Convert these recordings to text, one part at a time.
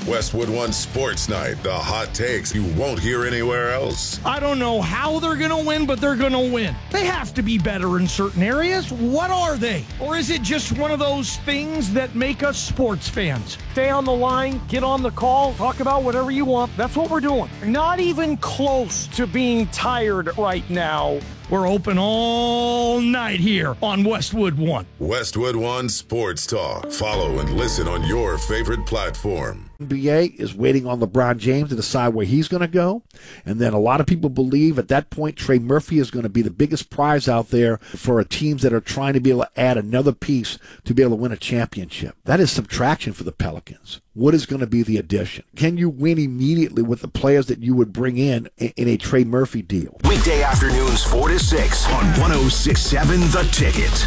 Westwood One Sports Night, the hot takes you won't hear anywhere else. I don't know how they're going to win, but they're going to win. They have to be better in certain areas. What are they? Or is it just one of those things that make us sports fans? Stay on the line, get on the call, talk about whatever you want. That's what we're doing. Not even close to being tired right now. We're open all night here on Westwood One. Westwood One Sports Talk. Follow and listen on your favorite platform. NBA is waiting on LeBron James to decide where he's going to go. And then a lot of people believe at that point Trey Murphy is going to be the biggest prize out there for teams that are trying to be able to add another piece to be able to win a championship. That is subtraction for the Pelicans. What is going to be the addition? Can you win immediately with the players that you would bring in a Trey Murphy deal? Weekday afternoons 4 to 6 on 106.7 The Ticket.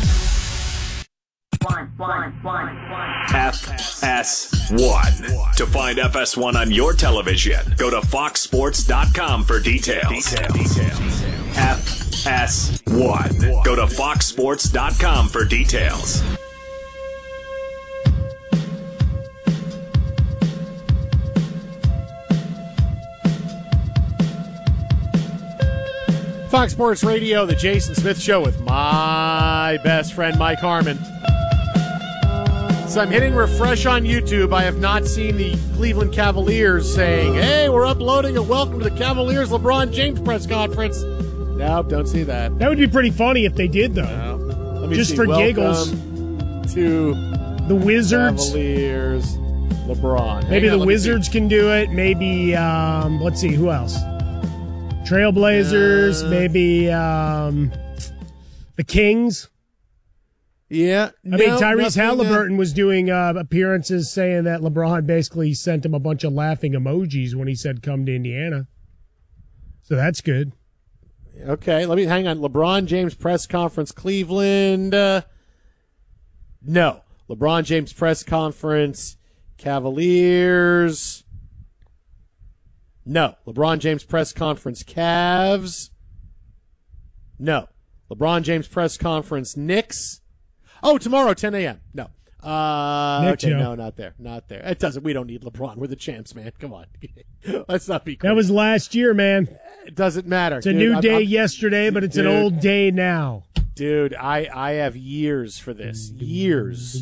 FS1. To find FS1 on your television, go to foxsports.com for details. FS1. Go to foxsports.com for details. Fox Sports Radio, the Jason Smith Show with my best friend Mike Harmon. So I'm hitting refresh on YouTube. I have not seen the Cleveland Cavaliers saying, hey, we're uploading a welcome to the Cavaliers LeBron James press conference. Nope, don't see that. That would be pretty funny if they did, though. No. Let me just see. for Welcome giggles. To the Wizards. Cavaliers LeBron. Maybe the Wizards can do it. Maybe, let's see, who else? Trailblazers, maybe the Kings. Yeah. I mean, Tyrese Halliburton was doing appearances saying that LeBron basically sent him a bunch of laughing emojis when he said, come to Indiana. So that's good. Okay, let me hang on. LeBron James press conference, Cleveland. No. LeBron James press conference, Cavaliers. No. LeBron James press conference, Cavs. No. LeBron James press conference, Knicks. Oh, tomorrow, 10 a.m. No. Okay, no, not there. Not there. It doesn't. We don't need LeBron. We're the champs, man. Come on. Let's not be crazy. That was last year, man. It does't matter. It's a new day yesterday, but it's an old day now. Dude, I have years for this. Years.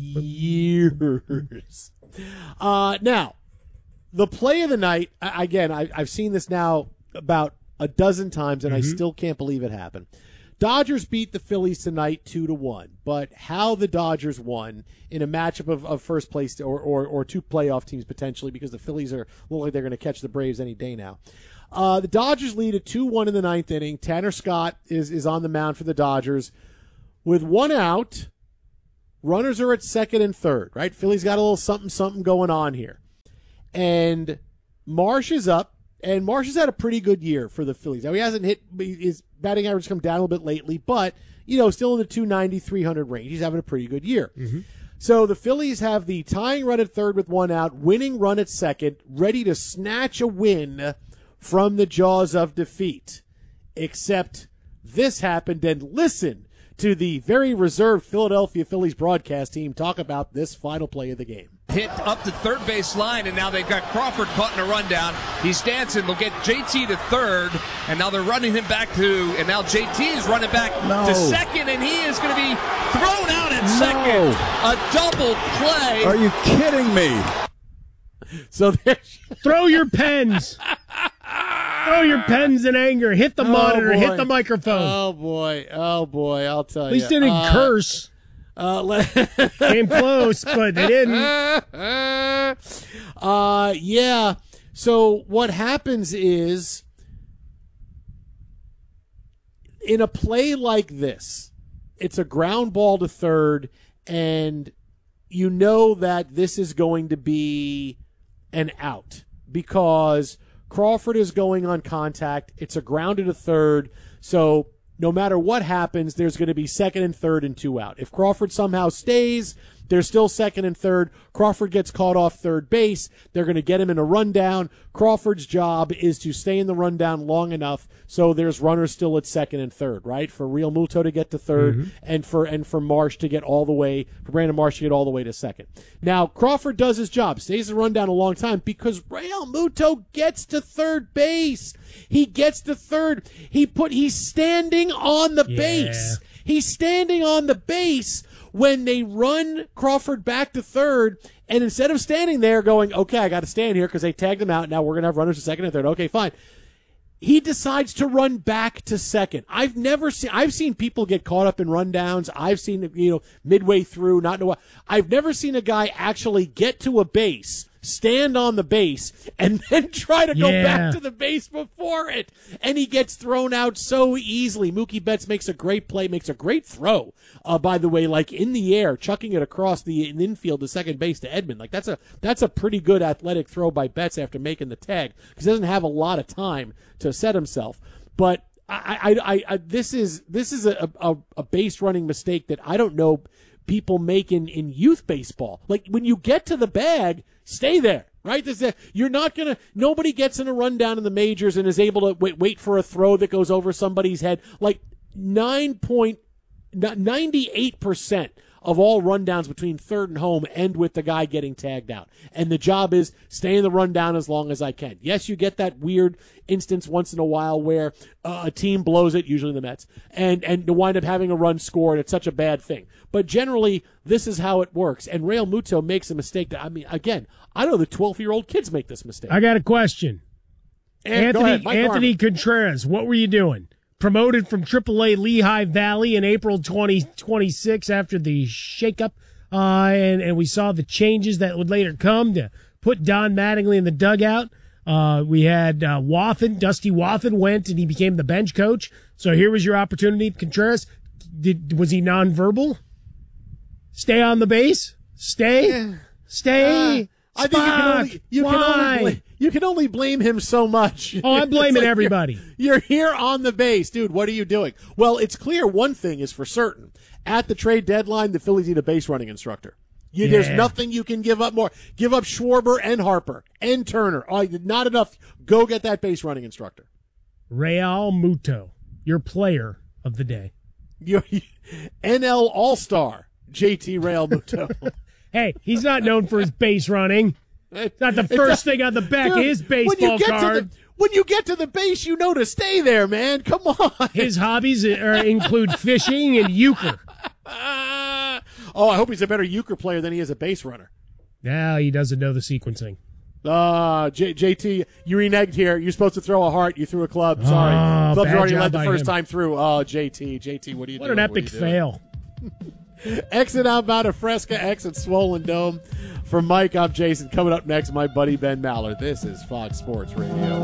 Now, the play of the night, again, I've seen this now about a dozen times, and I still can't believe it happened. Dodgers beat the Phillies tonight 2-1, but how the Dodgers won in a matchup of first place or two playoff teams potentially, because the Phillies look like they're going to catch the Braves any day now. The Dodgers lead at 2-1 in the ninth inning. Tanner Scott is on the mound for the Dodgers. With one out, runners are at second and third, right? Phillies got a little something going on here. And Marsh is up. And Marsh has had a pretty good year for the Phillies. Now, he hasn't hit – his batting average has come down a little bit lately, but, still in the 290, 300 range. He's having a pretty good year. Mm-hmm. So the Phillies have the tying run at third with one out, winning run at second, ready to snatch a win from the jaws of defeat. Except this happened, and listen to the very reserved Philadelphia Phillies broadcast team talk about this final play of the game. Hit up the third base line, and now they've got Crawford caught in a rundown. He's dancing. They'll get JT to third, and now they're running him back and now JT is running back to second, and he is going to be thrown out at second. A double play. Are you kidding me? So throw your pens. Throw your pens in anger. Hit the monitor. Hit the microphone. Oh, boy. I'll tell you. At least they didn't curse. Came close, but they didn't. Yeah. So what happens is, in a play like this, it's a ground ball to third, and you know that this is going to be an out because Crawford is going on contact. It's a ground to third, so no matter what happens, there's going to be second and third and two out. If Crawford somehow stays, They're still second and third. Crawford gets caught off third base. They're going to get him in a rundown. Crawford's job is to stay in the rundown long enough so there's runners still at second and third, right? For Real Muto to get to third and for Marsh to get all the way, for Brandon Marsh to get all the way to second. Now, Crawford does his job, stays in the rundown a long time because Real Muto gets to third base. He gets to third. He's standing on the base. He's standing on the base when they run Crawford back to third, and instead of standing there going, okay, I got to stand here because they tagged him out, now we're going to have runners to second and third. Okay, fine. He decides to run back to second. I've seen people get caught up in rundowns. I've seen, midway through, not in a while. I've never seen a guy actually get to a base, stand on the base, and then try to go back to the base before it. And he gets thrown out so easily. Mookie Betts makes a great play, makes a great throw, by the way, like in the air, chucking it across the infield to second base to Edman. Like that's a pretty good athletic throw by Betts after making the tag, because he doesn't have a lot of time to set himself. But this is a base running mistake that I don't know people make in youth baseball. Like when you get to the bag, stay there, right? You're not going to, nobody gets in a rundown in the majors and is able to wait for a throw that goes over somebody's head. Like 98% of all rundowns between third and home end with the guy getting tagged out. And the job is stay in the rundown as long as I can. Yes, you get that weird instance once in a while where a team blows it, usually the Mets, and to wind up having a run scored. It's such a bad thing. But generally, this is how it works. And Real Muto makes a mistake that, again, I know the 12-year-old kids make this mistake. I got a question. Anthony Contreras, what were you doing? Promoted from AAA Lehigh Valley in April 2026 after the shakeup, and we saw the changes that would later come to put Don Mattingly in the dugout. We had Wathan, Dusty Wathan went, and he became the bench coach. So here was your opportunity, Contreras. Was he nonverbal? Stay on the base? Stay? I think you can only blame him so much. Oh, I'm blaming everybody. You're here on the base. Dude, what are you doing? Well, it's clear one thing is for certain. At the trade deadline, the Phillies need a base running instructor. There's nothing you can give up more. Give up Schwarber and Harper and Turner. Not enough. Go get that base running instructor. Real Muto, your player of the day. Your NL All-Star, JT Real Muto. Hey, he's not known for his base running. It's not the first thing on the back of his baseball card. When you get to the base, you know to stay there, man. Come on. His hobbies include fishing and euchre. I hope he's a better euchre player than he is a base runner. Now he doesn't know the sequencing. JT, you reneged here. You're supposed to throw a heart. You threw a club. Sorry. Club's already led the first time through. JT, what are you doing? What an epic fail. Exit outbound of Fresca, exit Swollen Dome. For Mike, I'm Jason. Coming up next, my buddy Ben Maller. This is Fox Sports Radio.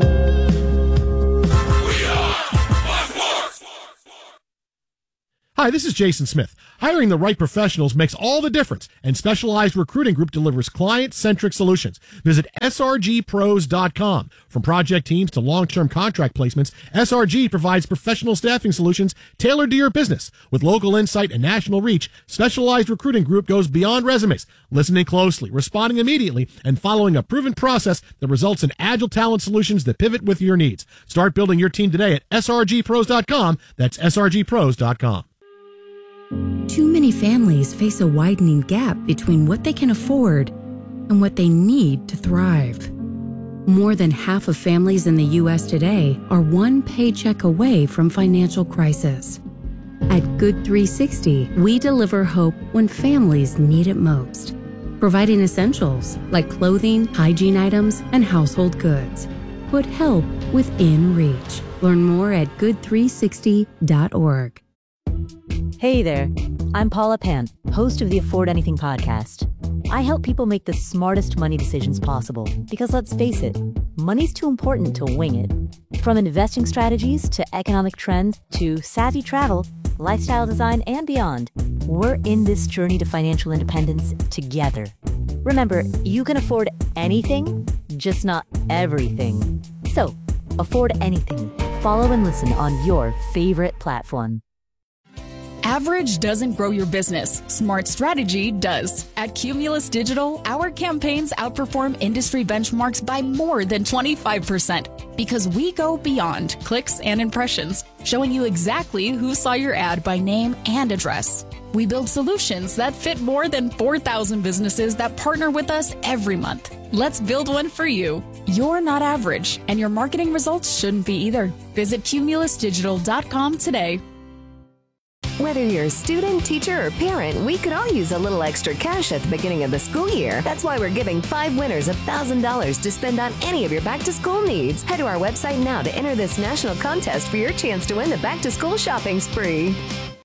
We are Fox Sports. Hi, this is Jason Smith. Hiring the right professionals makes all the difference, and Specialized Recruiting Group delivers client-centric solutions. Visit srgpros.com. From project teams to long-term contract placements, SRG provides professional staffing solutions tailored to your business. With local insight and national reach, Specialized Recruiting Group goes beyond resumes, listening closely, responding immediately, and following a proven process that results in agile talent solutions that pivot with your needs. Start building your team today at srgpros.com. That's srgpros.com. Too many families face a widening gap between what they can afford and what they need to thrive. More than half of families in the U.S. today are one paycheck away from financial crisis. At Good 360, we deliver hope when families need it most, providing essentials like clothing, hygiene items, and household goods. Put help within reach. Learn more at good360.org. Hey there, I'm Paula Pant, host of the Afford Anything podcast. I help people make the smartest money decisions possible because, let's face it, money's too important to wing it. From investing strategies to economic trends to savvy travel, lifestyle design, and beyond, we're in this journey to financial independence together. Remember, you can afford anything, just not everything. So, afford anything. Follow and listen on your favorite platform. Average doesn't grow your business. Smart strategy does. At Cumulus Digital, our campaigns outperform industry benchmarks by more than 25% because we go beyond clicks and impressions, showing you exactly who saw your ad by name and address. We build solutions that fit more than 4,000 businesses that partner with us every month. Let's build one for you. You're not average, and your marketing results shouldn't be either. Visit cumulusdigital.com today. Whether you're a student, teacher, or parent, we could all use a little extra cash at the beginning of the school year. That's why we're giving 5 winners $1,000 to spend on any of your back-to-school needs. Head to our website now to enter this national contest for your chance to win the back-to-school shopping spree.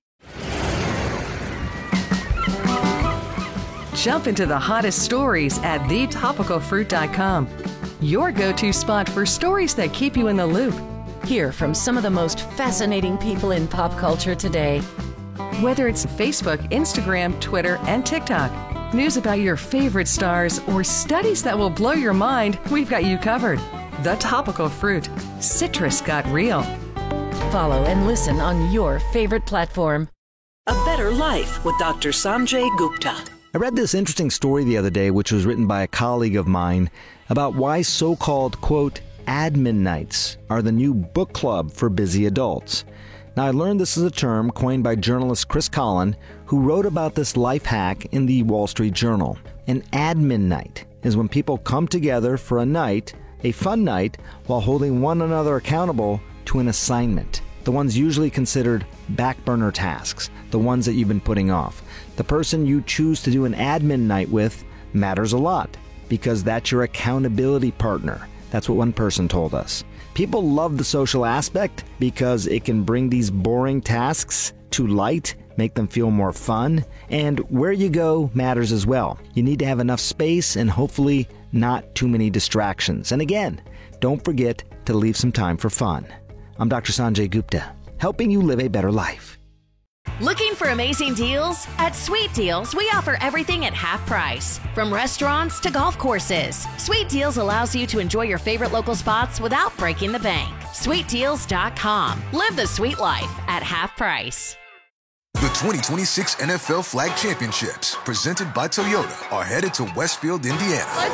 Jump into the hottest stories at thetopicalfruit.com. Your go-to spot for stories that keep you in the loop. Hear from some of the most fascinating people in pop culture today. Whether it's Facebook, Instagram, Twitter, and TikTok, news about your favorite stars, or studies that will blow your mind, we've got you covered. The Topical Fruit. Citrus got real. Follow and listen on your favorite platform. A Better Life with Dr. Sanjay Gupta. I read this interesting story the other day, which was written by a colleague of mine, about why so-called, quote, admin nights are the new book club for busy adults. Now, I learned this is a term coined by journalist Chris Collin, who wrote about this life hack in the Wall Street Journal. An admin night is when people come together for a night, a fun night, while holding one another accountable to an assignment. The ones usually considered back burner tasks, the ones that you've been putting off. The person you choose to do an admin night with matters a lot because that's your accountability partner. That's what one person told us. People love the social aspect because it can bring these boring tasks to light, make them feel more fun, and where you go matters as well. You need to have enough space and hopefully not too many distractions. And again, don't forget to leave some time for fun. I'm Dr. Sanjay Gupta, helping you live a better life. Looking for amazing deals? At Sweet Deals, we offer everything at half price. From restaurants to golf courses, Sweet Deals allows you to enjoy your favorite local spots without breaking the bank. SweetDeals.com. Live the sweet life at half price. The 2026 NFL Flag Championships, presented by Toyota, are headed to Westfield, Indiana. Let's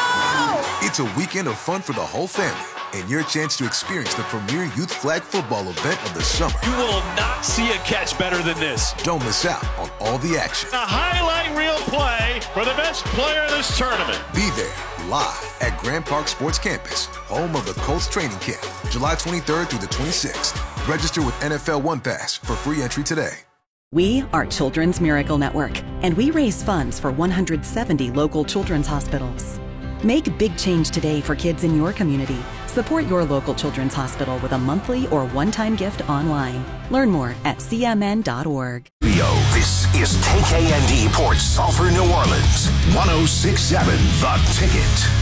go! It's a weekend of fun for the whole family and your chance to experience the premier youth flag football event of the summer. You will not see a catch better than this. Don't miss out on all the action. A highlight reel play for the best player in this tournament. Be there live at Grand Park Sports Campus, home of the Colts training camp, July 23rd through the 26th. Register with NFL One Pass for free entry today. We are Children's Miracle Network, and we raise funds for 170 local children's hospitals. Make big change today for kids in your community. Support your local children's hospital with a monthly or one-time gift online. Learn more at cmn.org. This is KKND Port Sulphur, New Orleans. 106.7 The Ticket.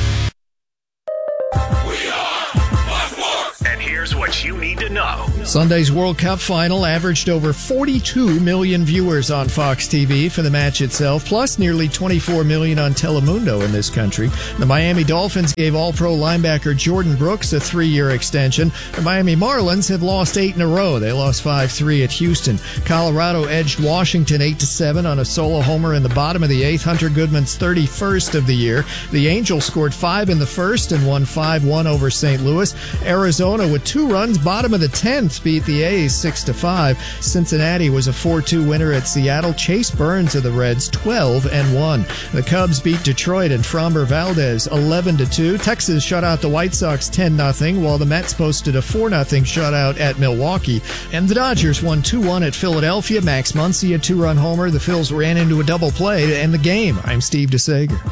And here's what you need to know. Sunday's World Cup final averaged over 42 million viewers on Fox TV for the match itself, plus nearly 24 million on Telemundo in this country. The Miami Dolphins gave All-Pro linebacker Jordan Brooks a 3-year extension. The Miami Marlins have lost 8 in a row. They lost 5-3 at Houston. Colorado edged Washington 8-7 on a solo homer in the bottom of the 8th, Hunter Goodman's 31st of the year. The Angels scored 5 in the first and won 5-1 over St. Louis. Arizona with 2 runs, bottom of the 10th, beat the A's 6-5. Cincinnati was a 4-2 winner at Seattle. Chase Burns of the Reds 12-1. The Cubs beat Detroit and Framber Valdez 11-2. Texas shut out the White Sox 10-0, while the Mets posted a 4-0 shutout at Milwaukee. And the Dodgers won 2-1 at Philadelphia. Max Muncy a 2-run homer. The Phils ran into a double play to end the game. I'm Steve DeSager.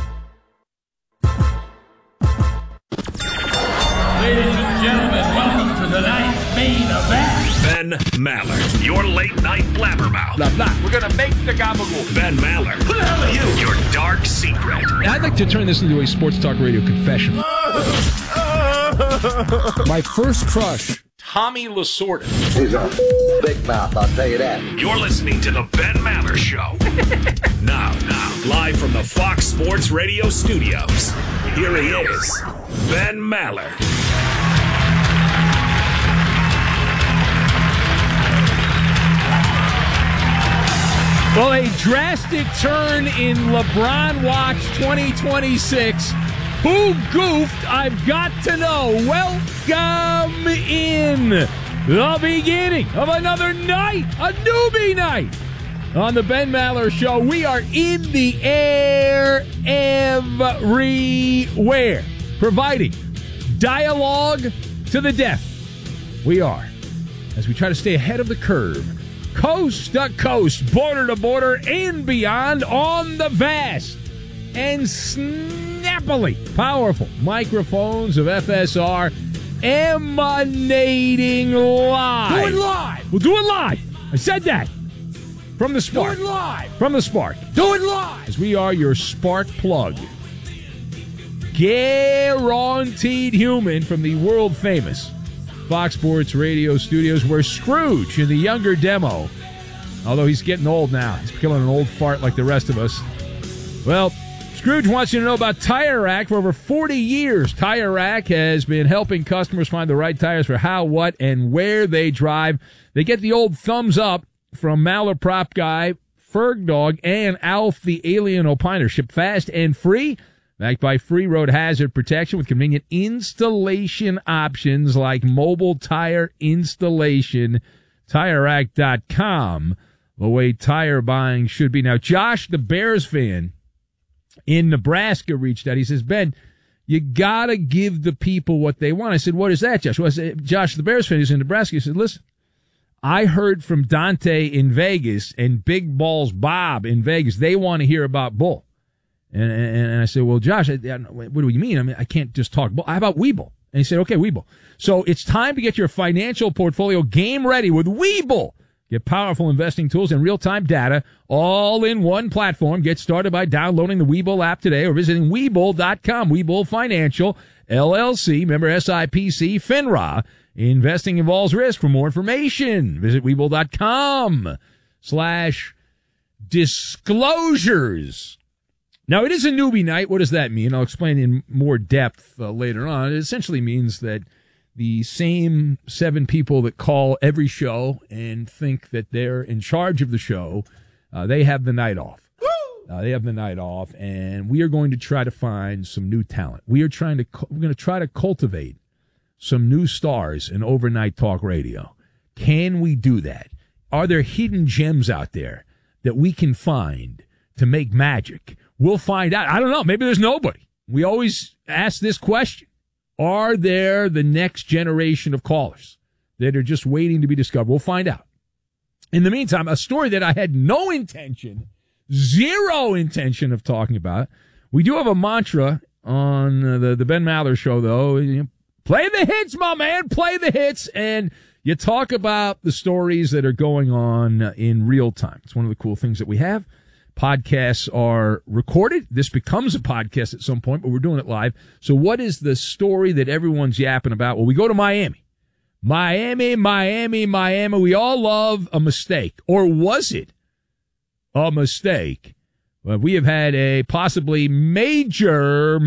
Ladies and gentlemen, welcome to tonight's main event. Ben Maller, your late night blabbermouth. Blah, blah. We're going to make the gabagool. Ben Maller. Who the hell are you? Your dark secret. I'd like to turn this into a sports talk radio confession. My first crush, Tommy Lasorda. He's a big mouth, I'll tell you that. You're listening to the Ben Maller Show. Now, live from the Fox Sports Radio studios, here he is, Ben Maller. Well, a drastic turn in LeBron Watch 2026. Who goofed? I've got to know. Welcome in the beginning of another night, a newbie night on the Ben Maller Show. We are in the air everywhere, providing dialogue to the deaf. We are, as we try to stay ahead of the curve, coast to coast, border to border, and beyond on the vast and snappily powerful microphones of FSR, emanating live. Do it live. We'll do it live. I said that. From the Spark. Do it live. From the Spark. Do it live. As we are your Spark plug. Guaranteed human from the world-famous Fox Sports Radio studios, where Scrooge in the younger demo, although he's getting old now, he's killing an old fart like the rest of us. Well, Scrooge wants you to know about Tire Rack. For over 40 years, Tire Rack has been helping customers find the right tires for how, what, and where they drive. They get the old thumbs up from Maller Prop Guy, Ferg Dog, and Alf the Alien Opiner. Ship fast and free, backed by free road hazard protection with convenient installation options like mobile tire installation. TireRack.com, the way tire buying should be. Now, Josh, the Bears fan in Nebraska, reached out. He says, Ben, you got to give the people what they want. I said, what is that, Josh? Well, I said, Josh, the Bears fan, who's in Nebraska, he said, listen, I heard from Dante in Vegas and Big Balls Bob in Vegas. They want to hear about Bull. And I said, well, Josh, what do you mean? I mean, I can't just talk Bull. How about Weeble? And he said, okay, Weeble. So it's time to get your financial portfolio game ready with Weeble. Get powerful investing tools and real-time data all in one platform. Get started by downloading the Weeble app today or visiting Weeble.com. Weeble Financial, LLC, member SIPC, FINRA. Investing involves risk. For more information, visit Weeble.com/disclosures. Now, it is a newbie night. What does that mean? I'll explain in more depth later on. It essentially means that the same 7 people that call every show and think that they're in charge of the show, they have the night off. They have the night off, and we are going to try to find some new talent. We're going to try to cultivate some new stars in overnight talk radio. Can we do that? Are there hidden gems out there that we can find to make magic? We'll find out. I don't know. Maybe there's nobody. We always ask this question. Are there the next generation of callers that are just waiting to be discovered? We'll find out. In the meantime, a story that I had no intention, zero intention of talking about. We do have a mantra on the Ben Maller Show, though. Play the hits, my man. Play the hits. And you talk about the stories that are going on in real time. It's one of the cool things that we have. Podcasts are recorded. This becomes a podcast at some point, but we're doing it live. So what is the story that everyone's yapping about? Well, we go to Miami. Miami. We all love a mistake. Or was it a mistake? Well, we have had a possibly major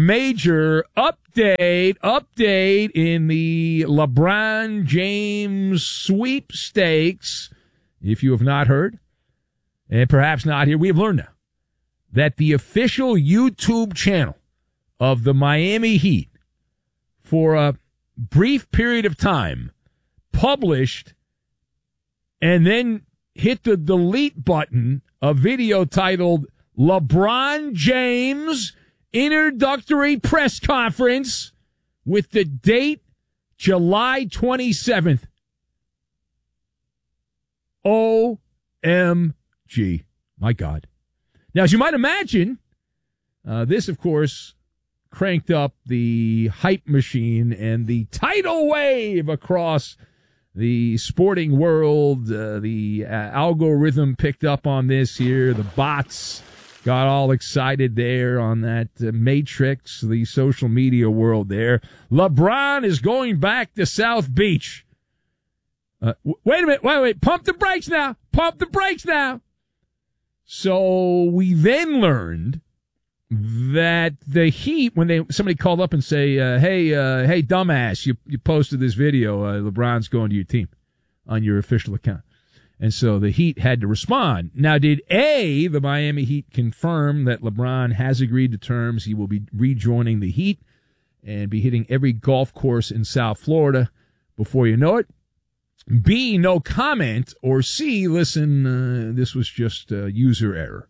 update in the LeBron James sweepstakes. If you have not heard, and perhaps not here, we have learned now that the official YouTube channel of the Miami Heat, for a brief period of time, published and then hit the delete button a video titled LeBron James Introductory Press Conference with the date July 27th. OMG. My God. Now, as you might imagine, this, of course, cranked up the hype machine and the tidal wave across the sporting world. The algorithm picked up on this here. The bots got all excited there on that matrix, the social media world there. LeBron is going back to South Beach. Wait a minute. Wait. Pump the brakes now. So we then learned that the Heat, when somebody called up and say, hey, dumbass, you posted this video, LeBron's going to your team on your official account. And so the Heat had to respond. Now, did the Miami Heat confirm that LeBron has agreed to terms? He will be rejoining the Heat and be hitting every golf course in South Florida before you know it. B, no comment. Or C, listen, this was just a user error.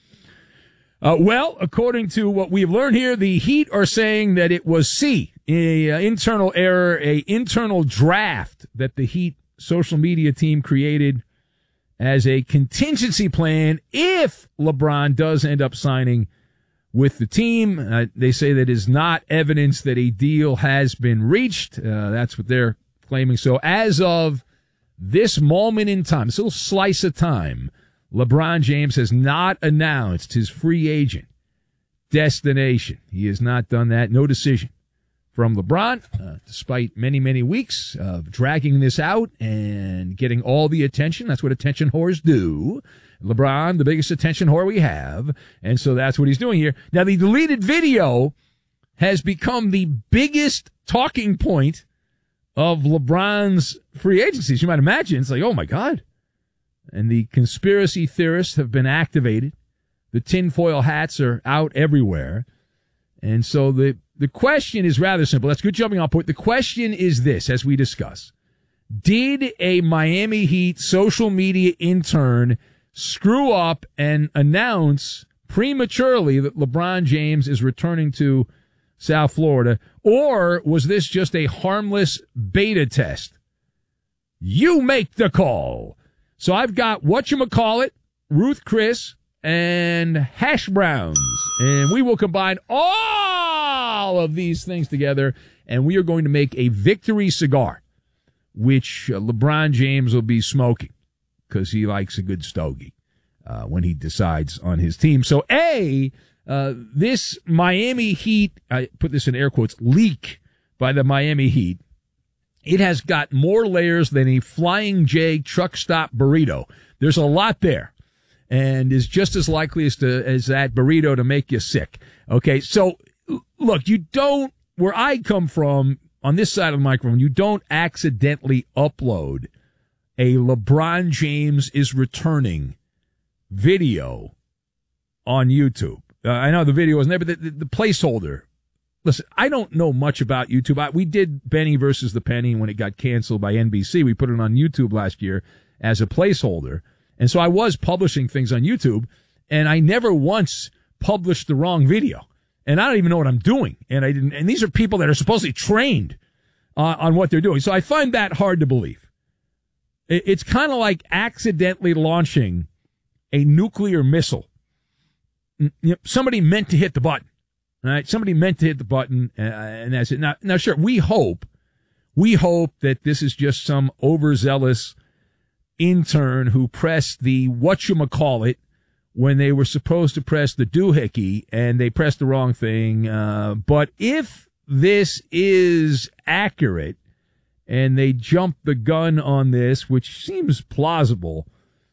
Well, according to what we've learned here, the Heat are saying that it was C, a internal error, a internal draft that the Heat social media team created as a contingency plan if LeBron does end up signing with the team. They say that is not evidence that a deal has been reached. That's what they're claiming. So as of this moment in time, this little slice of time, LeBron James has not announced his free agent destination. He has not done that. No decision from LeBron, despite many, many weeks of dragging this out and getting all the attention. That's what attention whores do. LeBron, the biggest attention whore we have. And so that's what he's doing here. Now, the deleted video has become the biggest talking point of LeBron's free agency. As you might imagine, it's like, oh, my God. And the conspiracy theorists have been activated. The tinfoil hats are out everywhere. And so the question is rather simple. That's a good jumping off point. The question is this, as we discuss. Did a Miami Heat social media intern screw up and announce prematurely that LeBron James is returning to South Florida, or was this just a harmless beta test? You make the call. So I've got whatchamacallit, Ruth Chris, and Hash Browns, and we will combine all of these things together, and we are going to make a victory cigar, which LeBron James will be smoking because he likes a good stogie when he decides on his team. So this Miami Heat, I put this in air quotes, leak by the Miami Heat, it has got more layers than a Flying J truck stop burrito. There's a lot there, and is just as likely as that burrito to make you sick. Okay, so look, where I come from on this side of the microphone, you don't accidentally upload a LeBron James is returning video on YouTube. I know the video wasn't there, but the placeholder. Listen, I don't know much about YouTube. We did Benny versus the Penny when it got canceled by NBC. We put it on YouTube last year as a placeholder. And so I was publishing things on YouTube, and I never once published the wrong video. And I don't even know what I'm doing. And these are people that are supposedly trained on what they're doing. So I find that hard to believe. It's kind of like accidentally launching a nuclear missile. Somebody meant to hit the button. All right, somebody meant to hit the button, and that's it. Now, sure, we hope that this is just some overzealous intern who pressed the whatchamacallit when they were supposed to press the doohickey, and they pressed the wrong thing. But if this is accurate, and they jumped the gun on this, which seems plausible,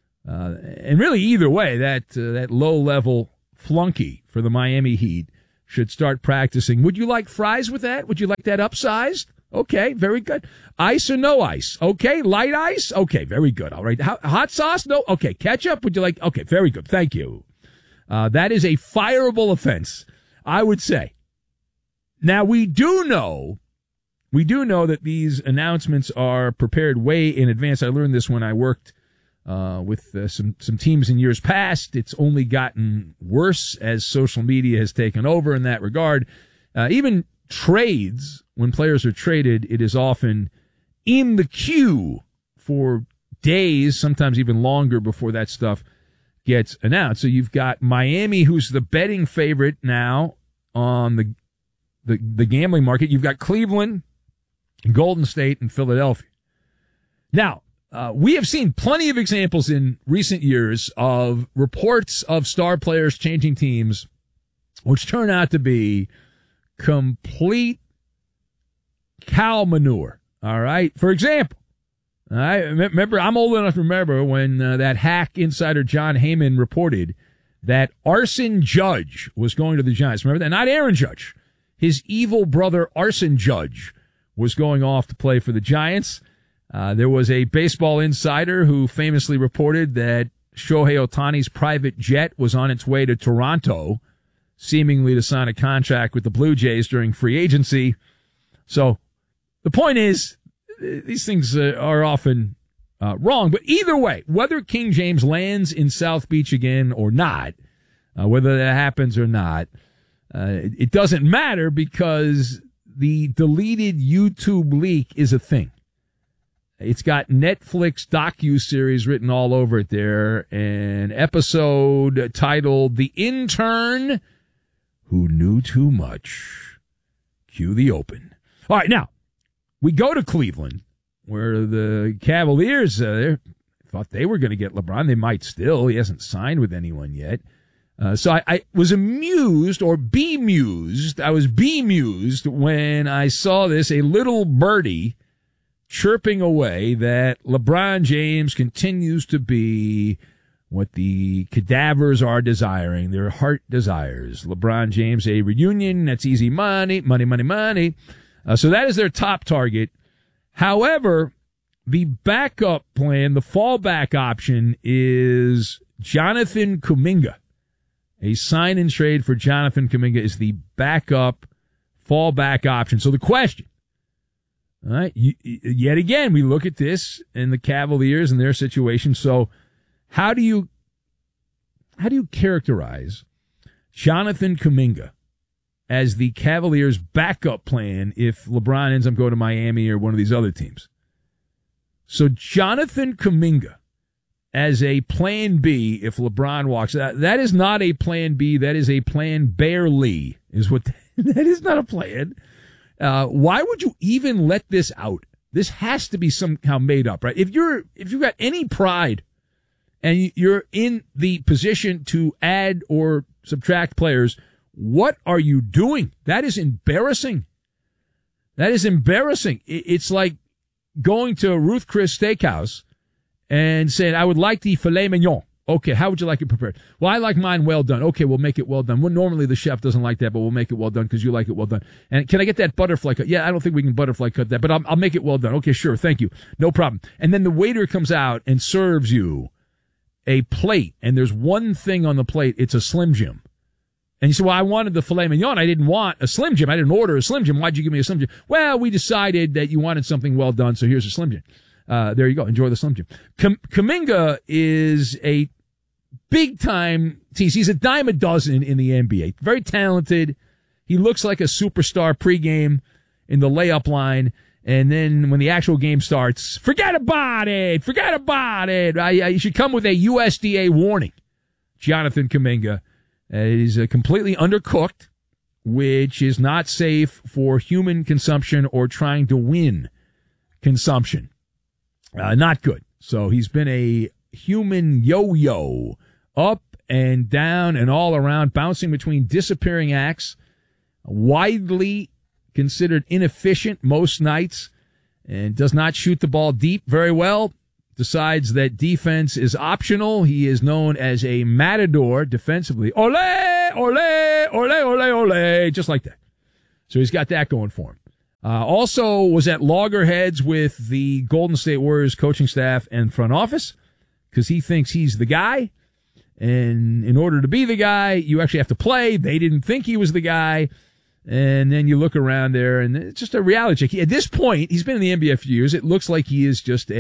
and really either way, that low-level flunky for the Miami Heat should start practicing. Would you like fries with that? Would you like that upsized? Okay, very good. Ice or no ice? Okay, light ice? Okay, very good. All right. Hot sauce? No? Okay, ketchup? Would you like? Okay, very good. Thank you. That is a fireable offense, I would say. Now, we do know that these announcements are prepared way in advance. I learned this when I worked with some teams in years past. It's only gotten worse as social media has taken over in that regard. Even trades, when players are traded, it is often in the queue for days, sometimes even longer, before that stuff gets announced. So you've got Miami, who's the betting favorite now on the gambling market. You've got Cleveland, Golden State, and Philadelphia. Now, we have seen plenty of examples in recent years of reports of star players changing teams, which turn out to be complete cow manure. All right. For example, I remember, I'm old enough to remember when that hack insider John Heyman reported that Arson Judge was going to the Giants. Remember that? Not Aaron Judge. His evil brother Arson Judge was going off to play for the Giants. There was a baseball insider who famously reported that Shohei Ohtani's private jet was on its way to Toronto, seemingly to sign a contract with the Blue Jays during free agency. So the point is, these things are often wrong. But either way, whether King James lands in South Beach again or not, whether that happens or not, it doesn't matter because the deleted YouTube leak is a thing. It's got Netflix docuseries written all over it there, an episode titled The Intern Who Knew Too Much. Cue the open. All right, now, we go to Cleveland, where the Cavaliers thought they were going to get LeBron. They might still. He hasn't signed with anyone yet. So I was amused or bemused. I was bemused when I saw this, a little birdie chirping away that LeBron James continues to be what the cadavers are desiring, their heart desires. LeBron James, a reunion, that's easy money, money, money, money. So that is their top target. However, the backup plan, the fallback option is Jonathan Kuminga. A sign and trade for Jonathan Kuminga is the backup fallback option. So the question, all right, yet again, we look at this and the Cavaliers and their situation. So how do you characterize Jonathan Kuminga as the Cavaliers' backup plan if LeBron ends up going to Miami or one of these other teams? So Jonathan Kuminga as a plan B if LeBron walks. That is not a plan B. That is a plan barely is what that is not a plan. Why would you even let this out? This has to be somehow made up, right? If you've got any pride and you're in the position to add or subtract players, what are you doing? That is embarrassing. That is embarrassing. It's like going to Ruth Chris Steakhouse and saying, I would like the filet mignon. Okay, how would you like it prepared? Well, I like mine well done. Okay, we'll make it well done. Well, normally the chef doesn't like that, but we'll make it well done because you like it well done. And can I get that butterfly cut? Yeah, I don't think we can butterfly cut that, but I'll make it well done. Okay, sure, thank you. No problem. And then the waiter comes out and serves you a plate, and there's one thing on the plate. It's a Slim Jim. And you say, well, I wanted the filet mignon. I didn't want a Slim Jim. I didn't order a Slim Jim. Why'd you give me a Slim Jim? Well, we decided that you wanted something well done, so here's a Slim Jim. There you go. Enjoy the Slim Jim. Kuminga is a big-time tease. He's a dime a dozen in the NBA. Very talented. He looks like a superstar pregame in the layup line. And then when the actual game starts, forget about it. Forget about it. You should come with a USDA warning. Jonathan Kuminga is completely undercooked, which is not safe for human consumption or trying to win consumption. Not good. So he's been a human yo-yo, up and down and all around, bouncing between disappearing acts, widely considered inefficient most nights, and does not shoot the ball deep very well, decides that defense is optional. He is known as a matador defensively. Ole, ole, ole, ole, ole, just like that. So he's got that going for him. Also was at loggerheads with the Golden State Warriors coaching staff and front office because he thinks he's the guy. And in order to be the guy, you actually have to play. They didn't think he was the guy. And then you look around there, and it's just a reality check. At this point, he's been in the NBA for years. It looks like he is just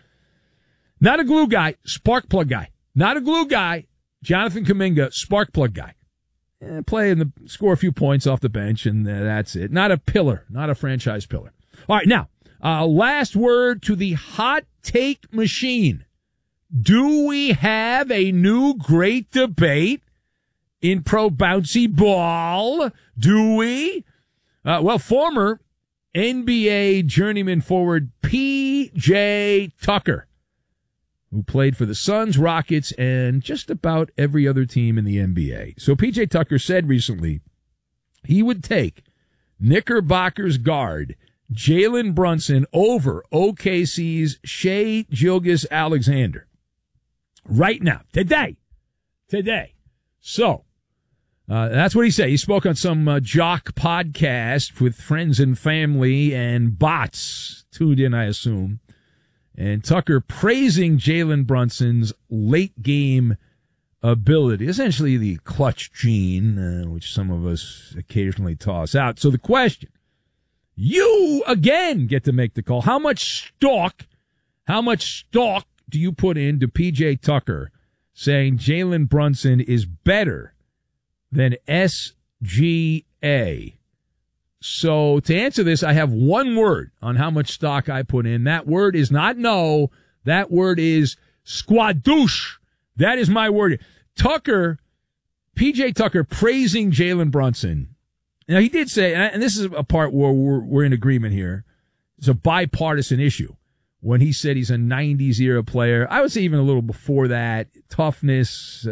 not a glue guy, spark plug guy. Not a glue guy, Jonathan Kuminga, spark plug guy. Play and score a few points off the bench, and that's it. Not a pillar, not a franchise pillar. All right, now, last word to the hot take machine. Do we have a new great debate in pro bouncy ball? Do we? Well, former NBA journeyman forward P.J. Tucker, who played for the Suns, Rockets, and just about every other team in the NBA. So P.J. Tucker said recently he would take Knickerbockers guard Jalen Brunson over OKC's Shai Gilgeous-Alexander. Right now, today. So, that's what he said. He spoke on some jock podcast with friends and family and bots tuned in, I assume. And Tucker praising Jalen Brunson's late game ability, essentially the clutch gene, which some of us occasionally toss out. So the question, you again get to make the call. How much stock do you put into PJ Tucker saying Jalen Brunson is better than SGA? So to answer this, I have one word on how much stock I put in. That word is not no. That word is squadouche. That is my word. PJ Tucker praising Jalen Brunson. Now, he did say, and this is a part where we're in agreement here, it's a bipartisan issue. When he said he's a 90s era player, I would say even a little before that, toughness,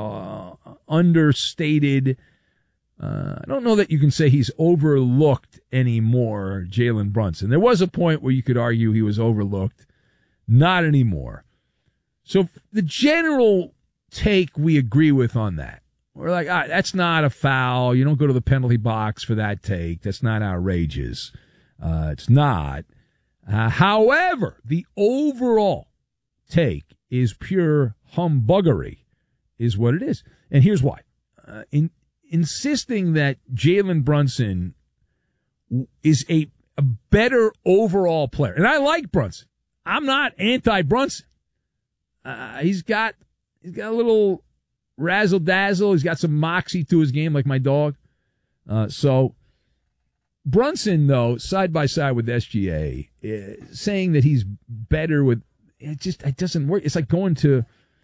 understated. I don't know that you can say he's overlooked anymore, Jalen Brunson. There was a point where you could argue he was overlooked. Not anymore. So the general take we agree with on that. We're like, that's not a foul. You don't go to the penalty box for that take. That's not outrageous. It's not. However, the overall take is pure humbuggery, is what it is. And here's why. Insisting that Jalen Brunson is a better overall player. And I like Brunson. I'm not anti-Brunson. He's got a little razzle-dazzle. He's got some moxie to his game like my dog. So Brunson, though, side by side with SGA, saying that he's better with it doesn't work. It's like going to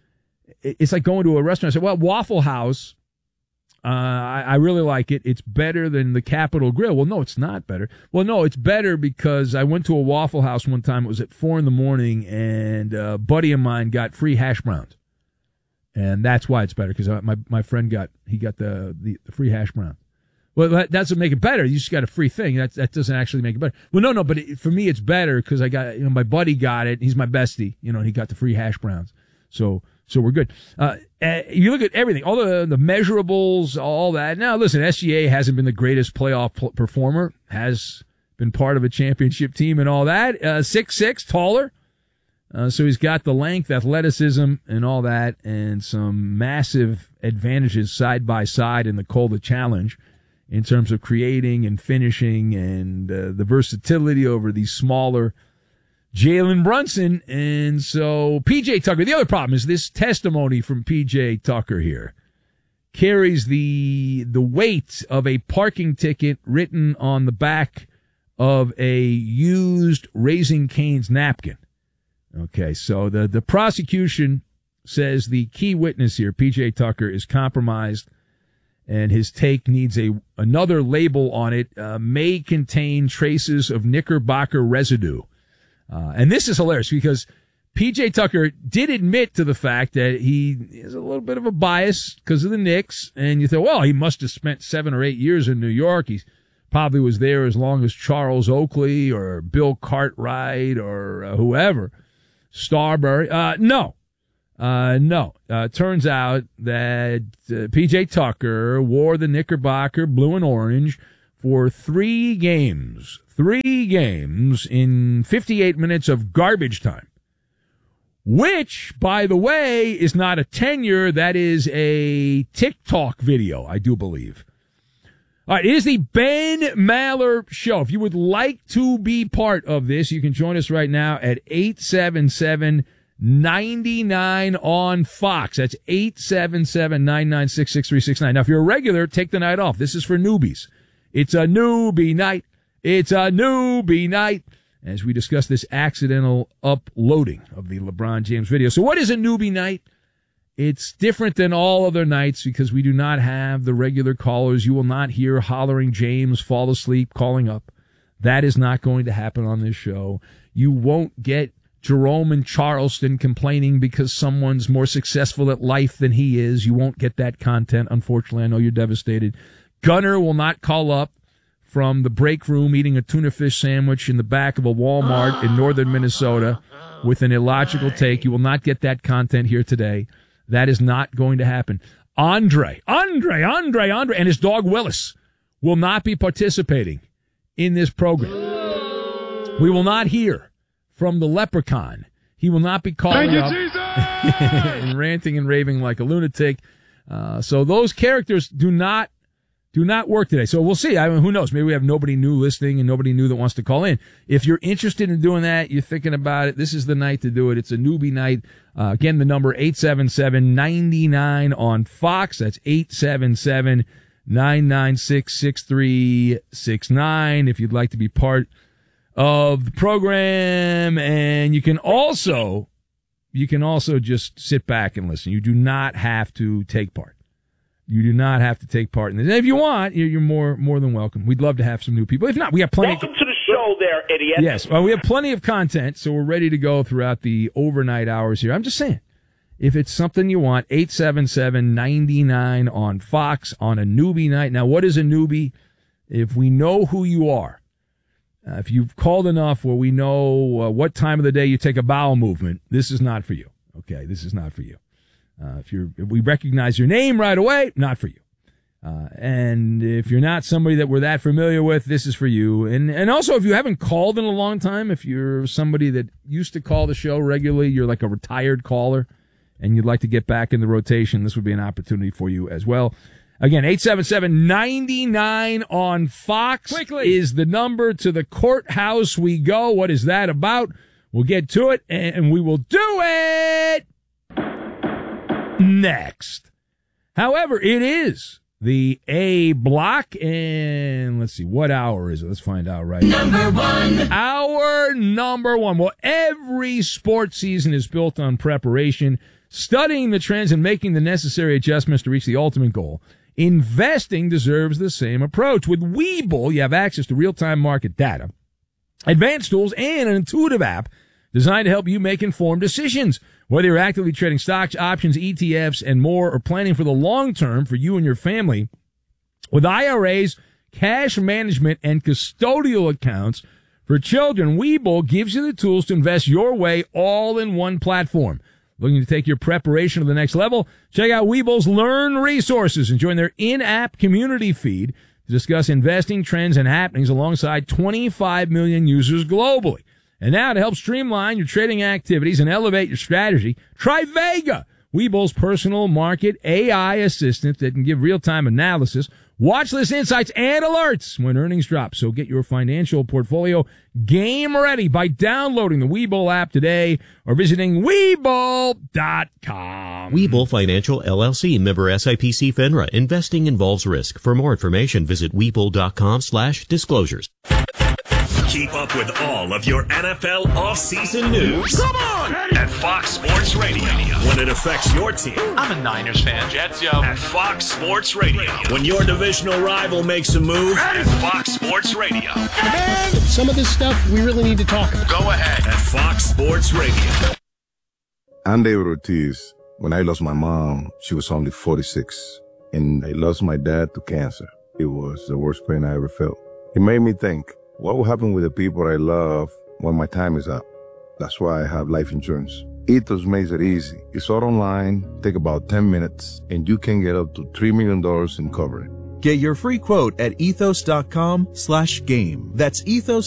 a restaurant. I said, well, Waffle House, I really like it. It's better than the Capitol Grill. Well, no, it's not better. Well, no, it's better because I went to a Waffle House one time. It was at 4 a.m, and a buddy of mine got free hash browns. And that's why it's better, because my friend got the free hash brown. Well, that doesn't make it better. You just got a free thing. That doesn't actually make it better. Well, no, but for me it's better because I got, my buddy got it. He's my bestie, and he got the free hash browns. So we're good. You look at everything, all the measurables, all that. Now, listen, SGA hasn't been the greatest playoff performer, has been part of a championship team and all that. 6'6", taller. So he's got the length, athleticism, and all that, and some massive advantages side by side in the Calder Challenge in terms of creating and finishing and the versatility over these smaller Jalen Brunson. And so PJ Tucker, the other problem is this testimony from PJ Tucker here carries the weight of a parking ticket written on the back of a used Raising Cane's napkin. Okay, so the prosecution says the key witness here, PJ Tucker, is compromised, and his take needs another label on it, may contain traces of Knickerbocker residue. And this is hilarious because PJ Tucker did admit to the fact that he has a little bit of a bias because of the Knicks, and you thought, well, he must have spent 7 or 8 years in New York. He probably was there as long as Charles Oakley or Bill Cartwright or whoever. Starbury. No. Turns out that PJ Tucker wore the Knickerbocker blue and orange for 3 games. 3 games in 58 minutes of garbage time. Which, by the way, is not a tenure. That is a TikTok video, I do believe. All right, it is the Ben Maller Show. If you would like to be part of this, you can join us right now at 877-99 on Fox. That's 877-996-6369. Now, if you're a regular, take the night off. This is for newbies. It's a newbie night. It's a newbie night. As we discuss this accidental uploading of the LeBron James video. So what is a newbie night? It's different than all other nights because we do not have the regular callers. You will not hear hollering James fall asleep calling up. That is not going to happen on this show. You won't get Jerome in Charleston complaining because someone's more successful at life than he is. You won't get that content, unfortunately. I know you're devastated. Gunner will not call up from the break room eating a tuna fish sandwich in the back of a Walmart in northern Minnesota with an illogical take. You will not get that content here today. That is not going to happen. Andre, and his dog Willis will not be participating in this program. We will not hear from the Leprechaun. He will not be calling up and ranting and raving like a lunatic. So those characters do not work today. So we'll see. I mean, who knows? Maybe we have nobody new listening and nobody new that wants to call in. If you're interested in doing that, you're thinking about it, this is the night to do it. It's a newbie night. Again, the number 877-99 on Fox. That's 877-996-6369 if you'd like to be part of the program. And you can also just sit back and listen. You do not have to take part. You do not have to take part in this. And if you want, you're more than welcome. We'd love to have some new people. If not, we have plenty. Welcome to the show there, idiot. Yes, well, we have plenty of content, so we're ready to go throughout the overnight hours here. I'm just saying, if it's something you want, 877-99 on Fox on a newbie night. Now, what is a newbie? If we know who you are, if you've called enough where we know what time of the day you take a bowel movement, this is not for you. Okay, this is not for you. If we recognize your name right away, not for you. And if you're not somebody that we're that familiar with, this is for you. And also, if you haven't called in a long time, if you're somebody that used to call the show regularly, you're like a retired caller, and you'd like to get back in the rotation, this would be an opportunity for you as well. Again, 877-99 on Fox is the number. To the courthouse we go. What is that about? We'll get to it, and we will do it next. However, it is the A block, and let's see, what hour is it? Let's find out right now. Hour number one. Well, every sports season is built on preparation, studying the trends and making the necessary adjustments to reach the ultimate goal. Investing deserves the same approach. With Webull, you have access to real-time market data, advanced tools, and an intuitive app designed to help you make informed decisions. Whether you're actively trading stocks, options, ETFs, and more, or planning for the long term for you and your family, with IRAs, cash management, and custodial accounts for children, Webull gives you the tools to invest your way all in one platform. Looking to take your preparation to the next level? Check out Webull's Learn resources and join their in-app community feed to discuss investing trends and happenings alongside 25 million users globally. And now to help streamline your trading activities and elevate your strategy, try Vega, Webull's personal market AI assistant that can give real-time analysis, watch list insights, and alerts when earnings drop. So get your financial portfolio game ready by downloading the Webull app today or visiting Webull.com. Webull Financial LLC, member SIPC FINRA. Investing involves risk. For more information, visit Webull.com/disclosures. Keep up with all of your NFL offseason news. Come on! At Fox Sports Radio. When it affects your team. I'm a Niners fan. Jets, yo. At Fox Sports Radio. When your divisional rival makes a move. At Fox Sports Radio. Man, some of this stuff we really need to talk about. Go ahead. At Fox Sports Radio. I'm David Ortiz. When I lost my mom, she was only 46. And I lost my dad to cancer. It was the worst pain I ever felt. It made me think, what will happen with the people I love when my time is up? That's why I have life insurance. Ethos makes it easy. It's all online, take about 10 minutes, and you can get up to $3 million in coverage. Get your free quote at ethos.com/game. That's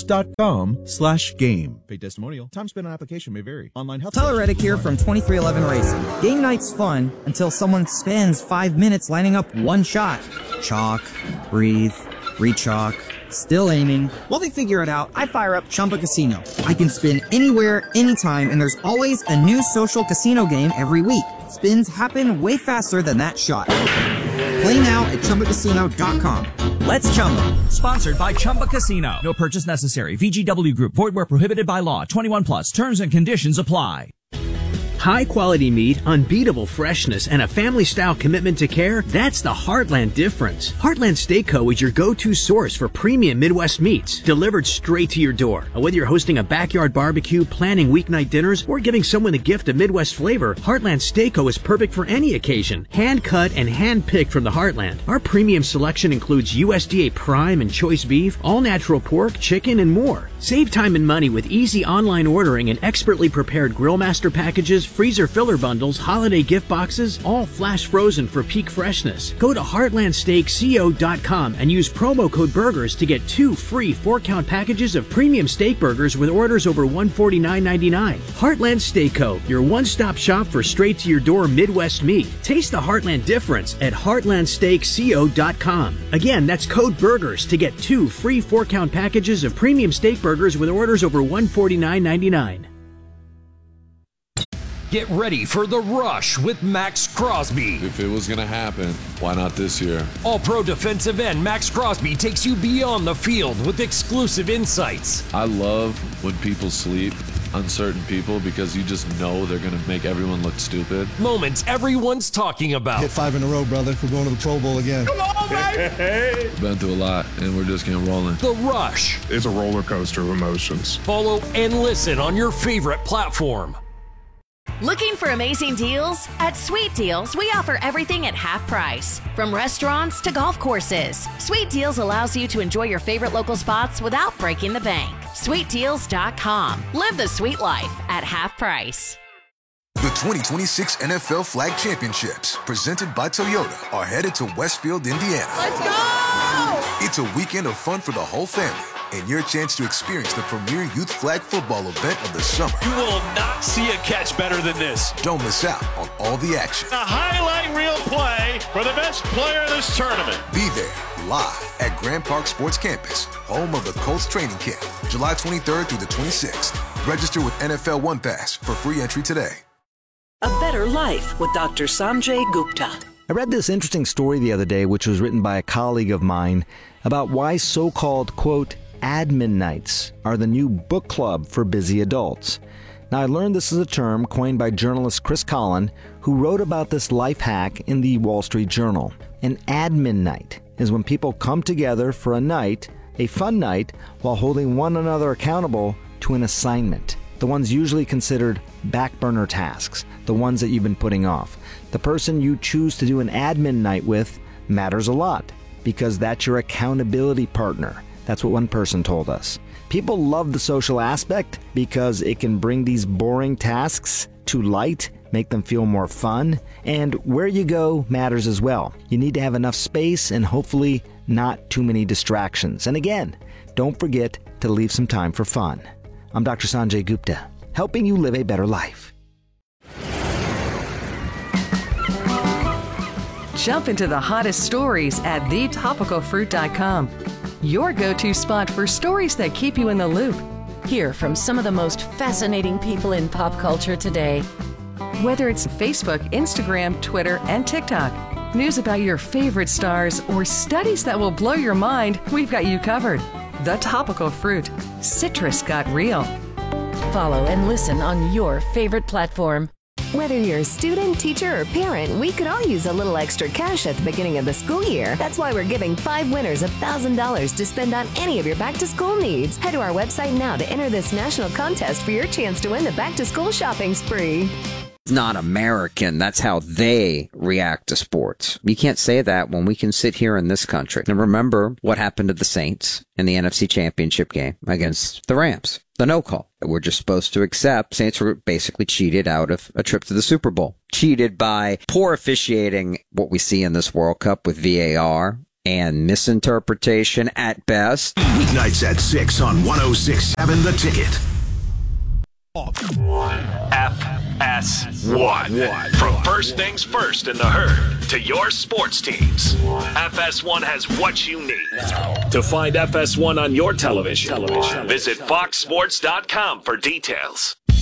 ethos.com/game. Paid testimonial. Time spent on application may vary. Online health. Tyler Reddick here from 2311 Racing. Game night's fun until someone spends 5 minutes lining up one shot. Chalk, breathe, re-chalk. Still aiming. While they figure it out, I fire up Chumba Casino. I can spin anywhere, anytime, and there's always a new social casino game every week. Spins happen way faster than that shot. Play now at ChumbaCasino.com. Let's Chumba. Sponsored by Chumba Casino. No purchase necessary. VGW Group. Void where prohibited by law. 21 plus. Terms and conditions apply. High-quality meat, unbeatable freshness, and a family-style commitment to care, that's the Heartland difference. Heartland Steak Co. is your go-to source for premium Midwest meats, delivered straight to your door. Whether you're hosting a backyard barbecue, planning weeknight dinners, or giving someone the gift of Midwest flavor, Heartland Steak Co. is perfect for any occasion. Hand-cut and hand-picked from the Heartland. Our premium selection includes USDA prime and choice beef, all-natural pork, chicken, and more. Save time and money with easy online ordering and expertly prepared grill master packages freezer filler bundles, holiday gift boxes, all flash frozen for peak freshness. Go to heartlandsteakco.com and use promo code BURGERS to get 2 free 4-count packages of premium steak burgers with orders over $149.99. Heartland Steak Co., your one-stop shop for straight-to-your-door Midwest meat. Taste the Heartland difference at heartlandsteakco.com. Again, that's code BURGERS to get 2 free 4-count packages of premium steak burgers with orders over $149.99. Get ready for The Rush with Max Crosby. If it was going to happen, why not this year? All-pro defensive end Max Crosby takes you beyond the field with exclusive insights. I love when people sleep, uncertain people, because you just know they're going to make everyone look stupid. Moments everyone's talking about. Hit 5 in a row, brother. We're going to the Pro Bowl again. Come on, baby! Been through a lot, and we're just getting rolling. The Rush. It's a roller coaster of emotions. Follow and listen on your favorite platform. Looking for amazing deals? At Sweet Deals, we offer everything at half price. From restaurants to golf courses, Sweet Deals allows you to enjoy your favorite local spots without breaking the bank. SweetDeals.com. Live the sweet life at half price. The 2026 NFL Flag Championships, presented by Toyota, are headed to Westfield, Indiana. Let's go! It's a weekend of fun for the whole family, and your chance to experience the premier youth flag football event of the summer. You will not see a catch better than this. Don't miss out on all the action. A highlight reel play for the best player in this tournament. Be there live at Grand Park Sports Campus, home of the Colts training camp, July 23rd through the 26th. Register with NFL One Pass for free entry today. A Better Life with Dr. Sanjay Gupta. I read this interesting story the other day, which was written by a colleague of mine, about why so-called, quote, admin nights are the new book club for busy adults. Now, I learned this is a term coined by journalist Chris Collin, who wrote about this life hack in the Wall Street Journal. An admin night is when people come together for a night, a fun night, while holding one another accountable to an assignment. The ones usually considered back burner tasks, the ones that you've been putting off. The person you choose to do an admin night with matters a lot, because that's your accountability partner. That's what one person told us. People love the social aspect because it can bring these boring tasks to light, make them feel more fun, and where you go matters as well. You need to have enough space and hopefully not too many distractions. And again, don't forget to leave some time for fun. I'm Dr. Sanjay Gupta, helping you live a better life. Jump into the hottest stories at thetopicalfruit.com. Your go-to spot for stories that keep you in the loop. Hear from some of the most fascinating people in pop culture today. Whether it's Facebook, Instagram, Twitter, and TikTok, news about your favorite stars, or studies that will blow your mind, we've got you covered. The Topical Fruit. Citrus got real. Follow and listen on your favorite platform. Whether you're a student, teacher, or parent, we could all use a little extra cash at the beginning of the school year. That's why we're giving 5 winners $1,000 to spend on any of your back-to-school needs. Head to our website now to enter this national contest for your chance to win the back-to-school shopping spree. Not American. That's how they react to sports. You can't say that when we can sit here in this country. And remember what happened to the Saints in the NFC Championship game against the Rams. The no call. We're just supposed to accept. Saints were basically cheated out of a trip to the Super Bowl. Cheated by poor officiating, what we see in this World Cup with VAR, and misinterpretation at best. Weeknights at 6 on 106.7 The Ticket. FS1. From first things first in the herd to your sports teams, FS1 has what you need. To find FS1 on your television, visit foxsports.com for details.